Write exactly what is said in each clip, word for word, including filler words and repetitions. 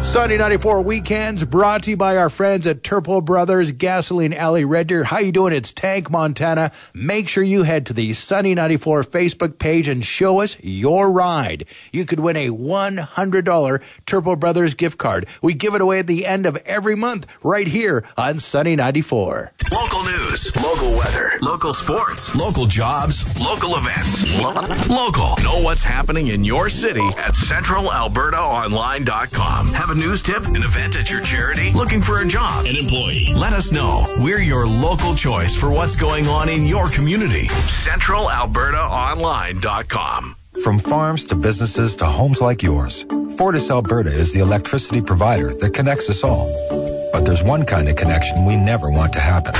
Sunny ninety-four Weekends brought to you by our friends at Turple Brothers Gasoline Alley, Red Deer. How you doing? It's Tank Montana. Make sure you head to the Sunny ninety-four Facebook page and show us your ride. You could win a one hundred dollars Turple Brothers gift card. We give it away at the end of every month right here on Sunny ninety-four. Local news, local weather, local sports, local jobs, local events. Local. Know what's happening in your city at central alberta online dot com. Have a news tip, an event at your charity, looking for a job, an employee? Let us know. We're your local choice for what's going on in your community. central alberta online dot com. From farms to businesses to homes like yours, Fortis Alberta is the electricity provider that connects us all. But there's one kind of connection we never want to happen.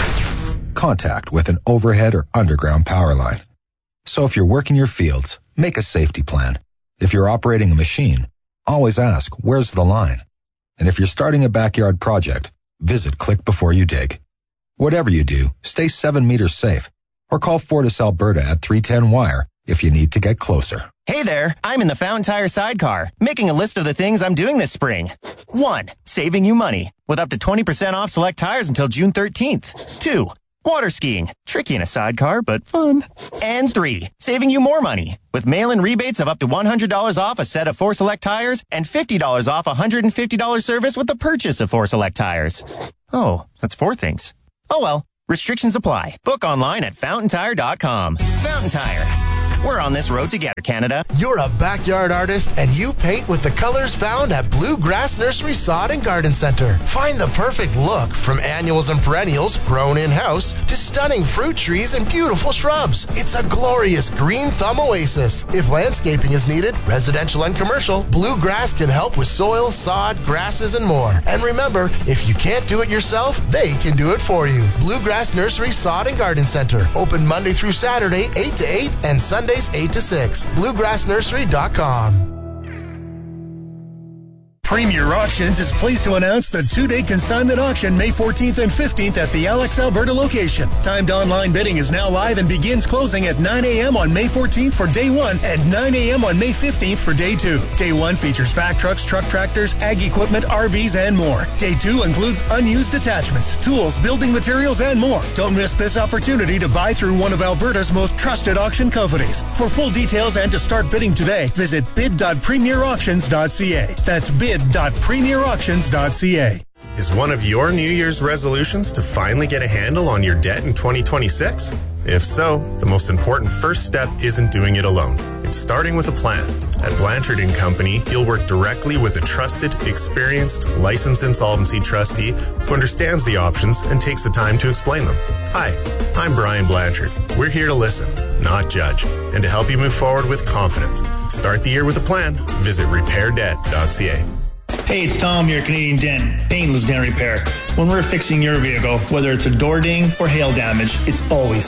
Contact with an overhead or underground power line. So if you're working your fields, make a safety plan. If you're operating a machine, always ask, where's the line? And if you're starting a backyard project, visit Click Before You Dig. Whatever you do, stay seven meters safe or call Fortis Alberta at three ten wire if you need to get closer. Hey there, I'm in the Fountain Tire sidecar, making a list of the things I'm doing this spring. One, saving you money, with up to twenty percent off select tires until June thirteenth. Two, water skiing, tricky in a sidecar, but fun. And three, saving you more money, with mail-in rebates of up to one hundred dollars off a set of four select tires and fifty dollars off a one hundred fifty dollars service with the purchase of four select tires. Oh, that's four things. Oh well, restrictions apply. Book online at fountain tire dot com. Fountain Tire. We're on this road together, Canada. You're a backyard artist and you paint with the colors found at Bluegrass Nursery Sod and Garden Center. Find the perfect look from annuals and perennials grown in-house to stunning fruit trees and beautiful shrubs. It's a glorious green thumb oasis. If landscaping is needed, residential and commercial, Bluegrass can help with soil, sod, grasses, and more. And remember, if you can't do it yourself, they can do it for you. Bluegrass Nursery Sod and Garden Center. Open Monday through Saturday, eight to eight, and Sunday eight to six. bluegrass nursery dot com. Premier Auctions is pleased to announce the two-day consignment auction May fourteenth and fifteenth at the Alex, Alberta location. Timed online bidding is now live and begins closing at nine a.m. on May fourteenth for day one and nine a.m. on May fifteenth for day two. Day one features vac trucks, truck tractors, ag equipment, R Vs, and more. Day two includes unused attachments, tools, building materials, and more. Don't miss this opportunity to buy through one of Alberta's most trusted auction companies. For full details and to start bidding today, visit bid dot premier auctions dot c a. That's bid dot premier auctions dot c a. Is one of your New Year's resolutions to finally get a handle on your debt in twenty twenty-six? If so, the most important first step isn't doing it alone. It's starting with a plan. At Blanchard and Company, you'll work directly with a trusted, experienced, licensed insolvency trustee who understands the options and takes the time to explain them. Hi, I'm Brian Blanchard. We're here to listen, not judge, and to help you move forward with confidence. Start the year with a plan. Visit repair debt dot c a. Hey, it's Tom here, Canadian Dent, painless dent repair. When we're fixing your vehicle, whether it's a door ding or hail damage, it's always